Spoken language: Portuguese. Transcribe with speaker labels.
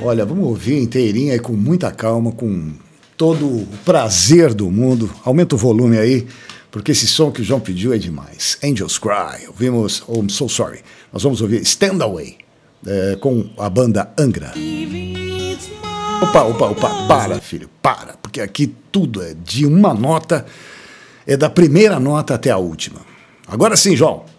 Speaker 1: Olha, vamos ouvir inteirinha aí com muita calma, com todo o prazer do mundo. Aumenta o volume aí, porque esse som que o João pediu é demais. Angels Cry, ouvimos I'm So Sorry. Nós vamos ouvir Stand Away, com a banda Angra. Opa, para, filho, para, porque aqui tudo é de uma nota, é da primeira nota até a última. Agora sim, João.